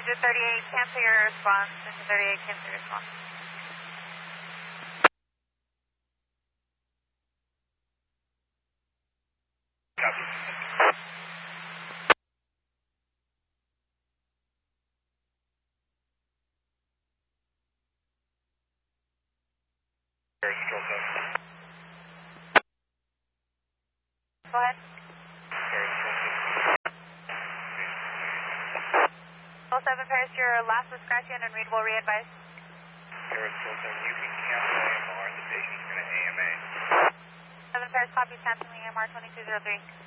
Engine 38, cancel your response. Engine 38, cancel your response. Copy. Air control 7. Go ahead. Air control 7. 07 Paris, your last was scratchy and unreadable. Re-advise. Air control 7, you can cancel AMR. The patient's going to AMA. 7 Paris, copy, canceling AMR 2203.